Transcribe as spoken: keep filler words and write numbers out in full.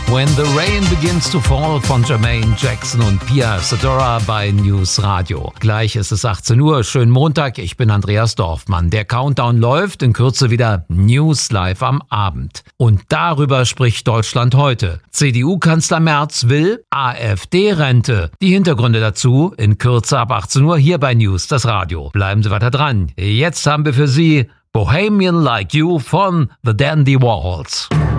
When the Rain Begins to Fall von Jermaine Jackson und Pia Zadora bei News Radio. Gleich ist es achtzehn Uhr, schönen Montag, ich bin Andreas Dorfmann. Der Countdown läuft, in Kürze wieder News live am Abend. Und darüber spricht Deutschland heute. C D U-Kanzler Merz will AfD-Rente. Die Hintergründe dazu in Kürze ab achtzehn Uhr hier bei News, das Radio. Bleiben Sie weiter dran. Jetzt haben wir für Sie Bohemian Like You von The Dandy Warhols.